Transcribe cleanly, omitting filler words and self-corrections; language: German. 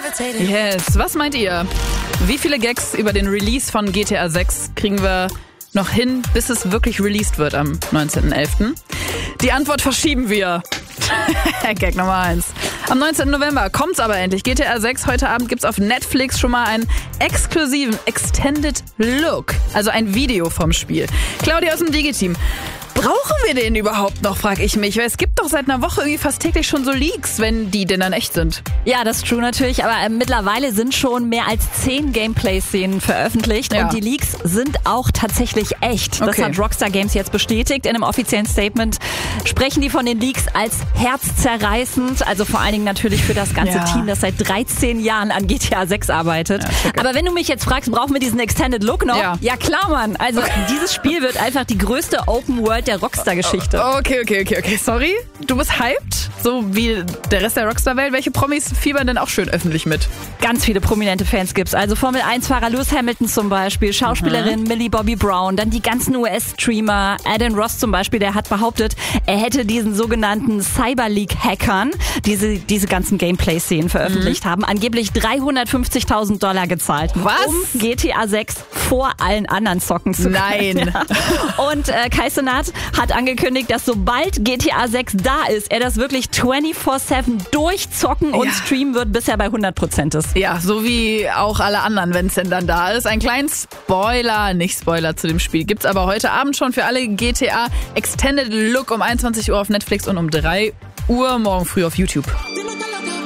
Yes, was meint ihr? Wie viele Gags über den Release von GTA 6 kriegen wir noch hin, bis es wirklich released wird am 19.11.? Die Antwort verschieben wir. Gag Nummer 1. Am 19. November kommt's aber endlich. GTA 6, heute Abend gibt's auf Netflix schon mal einen exklusiven Extended Look. Also ein Video vom Spiel. Claudia aus dem Digi-Team. Brauchen wir den überhaupt noch, frage ich mich. Weil es gibt doch seit einer Woche irgendwie fast täglich schon so Leaks, wenn die denn dann echt sind. Ja, das ist true natürlich, aber mittlerweile sind schon mehr als 10 Gameplay-Szenen veröffentlicht und die Leaks sind auch tatsächlich echt. Das hat Rockstar Games jetzt bestätigt. In einem offiziellen Statement sprechen die von den Leaks als herzzerreißend, also vor allen Dingen natürlich für das ganze Team, das seit 13 Jahren an GTA 6 arbeitet. Ja, aber wenn du mich jetzt fragst, brauchen wir diesen Extended Look noch? Ja klar, Mann. Also dieses Spiel wird einfach die größte Open World der Rockstar-Geschichte. Okay. Sorry. Du bist hyped, so wie der Rest der Rockstar-Welt. Welche Promis fiebern denn auch schön öffentlich mit? Ganz viele prominente Fans gibt's. Also Formel-1-Fahrer Lewis Hamilton zum Beispiel, Schauspielerin Millie Bobby Brown, dann die ganzen US-Streamer. Adam Ross zum Beispiel, der hat behauptet, er hätte diesen sogenannten Cyber-League-Hackern, diese ganzen Gameplay-Szenen veröffentlicht haben, angeblich $350.000 gezahlt. Was? Um GTA 6 vor allen anderen zocken zu können. Nein. Ja. Und Kai Cenat hat angekündigt, dass sobald GTA 6 da ist, er das wirklich 24/7 durchzocken und streamen wird, bis er bei 100% ist. Ja, so wie auch alle anderen, wenn es denn dann da ist. Ein kleinen nicht Spoiler zu dem Spiel. Gibt's aber heute Abend schon für alle. GTA Extended Look um 21 Uhr auf Netflix und um 3 Uhr morgen früh auf YouTube.